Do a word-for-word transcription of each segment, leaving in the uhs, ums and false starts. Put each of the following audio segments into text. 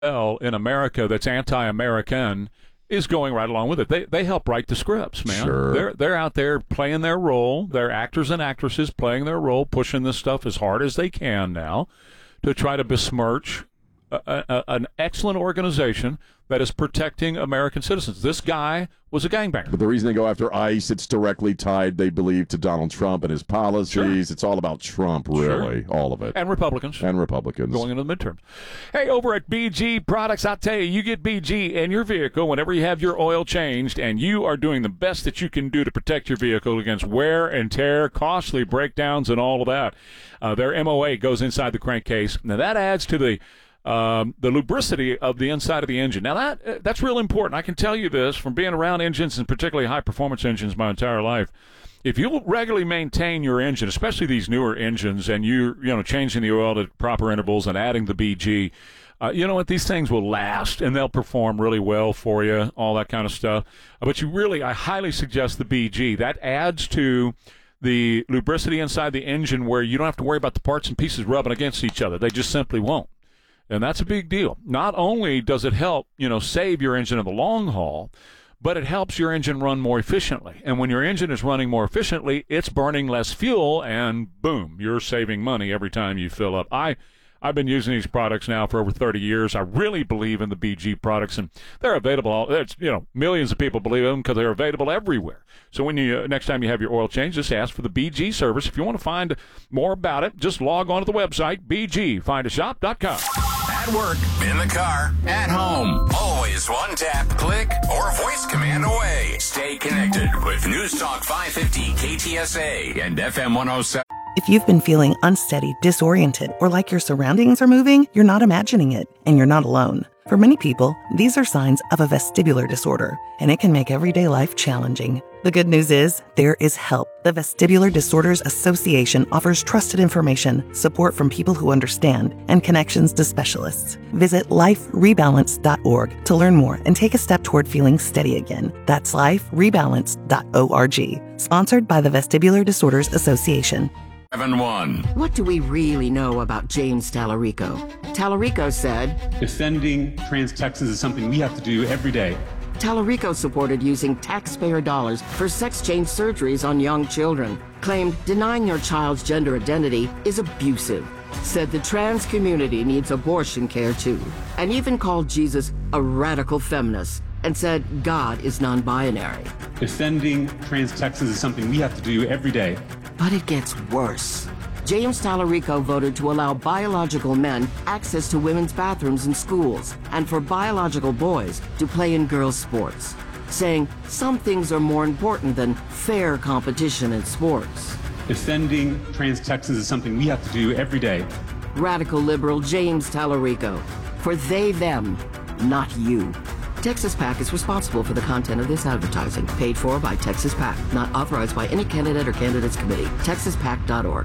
well in America that's anti-American is going right along with it. They they help write the scripts, man. Sure. They're they're out there playing their role. They're actors and actresses playing their role, pushing this stuff as hard as they can now to try to besmirch a, a, an excellent organization that is protecting American citizens. This guy was a gangbanger. But the reason they go after ICE, it's directly tied, they believe, to Donald Trump and his policies. Sure. It's all about Trump, really, sure. all of it. And Republicans. And Republicans. Going into the midterms. Hey, over at B G Products, I'll tell you, you get B G in your vehicle whenever you have your oil changed, and you are doing the best that you can do to protect your vehicle against wear and tear, costly breakdowns, and all of that. Uh, their M O A goes inside the crankcase. Now, that adds to the Um, the lubricity of the inside of the engine. Now, that uh, that's real important. I can tell you this from being around engines, and particularly high-performance engines my entire life. If you regularly maintain your engine, especially these newer engines, and you you know changing the oil at proper intervals and adding the B G, uh, you know what? These things will last, and they'll perform really well for you, all that kind of stuff. Uh, but you really, I highly suggest the B G. That adds to the lubricity inside the engine where you don't have to worry about the parts and pieces rubbing against each other. They just simply won't. And that's a big deal. Not only does it help, you know, save your engine in the long haul, but it helps your engine run more efficiently. And when your engine is running more efficiently, it's burning less fuel, and boom, you're saving money every time you fill up. I, I've been using these products now for over thirty years. I really believe in the B G products, and they're available. It's, you know, millions of people believe in them because they're available everywhere. So when you uh, next time you have your oil change, just ask for the B G service. If you want to find more about it, just log on to the website, b g find a shop dot com. At work, in the car, at home. Always one tap, click, or voice command away. Stay connected with News Talk five fifty K T S A and F M one oh seven. If you've been feeling unsteady, disoriented, or like your surroundings are moving, you're not imagining it, and you're not alone. For many people, these are signs of a vestibular disorder, and it can make everyday life challenging. The good news is, there is help. The Vestibular Disorders Association offers trusted information, support from people who understand, and connections to specialists. Visit life rebalance dot org to learn more and take a step toward feeling steady again. That's life rebalance dot org. Sponsored by the Vestibular Disorders Association. seven one. What do we really know about James Tallarico? Tallarico said, defending trans Texans is something we have to do every day. Tallarico supported using taxpayer dollars for sex change surgeries on young children. Claimed denying your child's gender identity is abusive. Said the trans community needs abortion care too. And even called Jesus a radical feminist. And said God is non-binary. Defending trans Texans is something we have to do every day. But it gets worse. James Tallarico voted to allow biological men access to women's bathrooms in schools and for biological boys to play in girls' sports, saying some things are more important than fair competition in sports. Defending trans Texans is something we have to do every day. Radical liberal James Tallarico. For they, them, not you. Texas PAC is responsible for the content of this advertising, paid for by Texas PAC, not authorized by any candidate or candidates committee. texas pac dot org.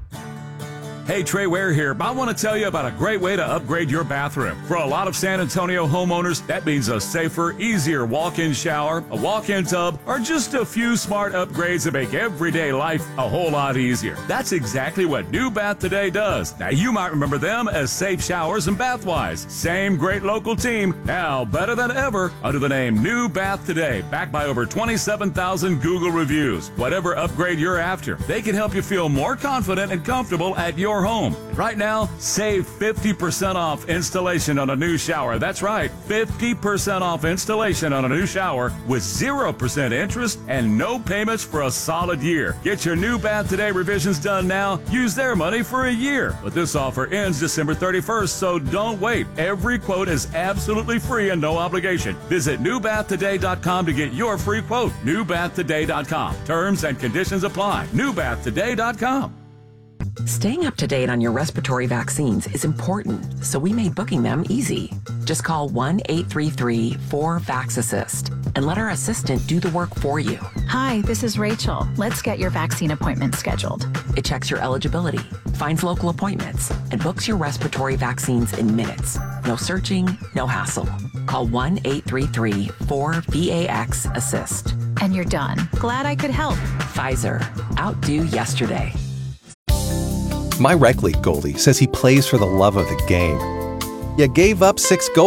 Hey, Trey Ware here. I want to tell you about a great way to upgrade your bathroom. For a lot of San Antonio homeowners, that means a safer, easier walk-in shower, a walk-in tub, or just a few smart upgrades that make everyday life a whole lot easier. That's exactly what New Bath Today does. Now, you might remember them as Safe Showers and Bathwise. Same great local team, now better than ever, under the name New Bath Today, backed by over twenty-seven thousand Google reviews. Whatever upgrade you're after, they can help you feel more confident and comfortable at your home. Right now, save fifty percent off installation on a new shower. That's right, fifty percent off installation on a new shower with zero percent interest and no payments for a solid year. Get your New Bath Today revisions done now. Use their money for a year. But this offer ends December thirty-first, so don't wait. Every quote is absolutely free and no obligation. Visit new bath today dot com to get your free quote. new bath today dot com. Terms and conditions apply. new bath today dot com. Staying up to date on your respiratory vaccines is important, so we made booking them easy. Just call one eight three three four VAX-ASSIST and let our assistant do the work for you. Hi, this is Rachel. Let's get your vaccine appointment scheduled. It checks your eligibility, finds local appointments, and books your respiratory vaccines in minutes. No searching, no hassle. Call one eight three three four VAX-ASSIST. And you're done. Glad I could help. Pfizer. Outdo yesterday. My rec league goalie says he plays for the love of the game. You gave up six gold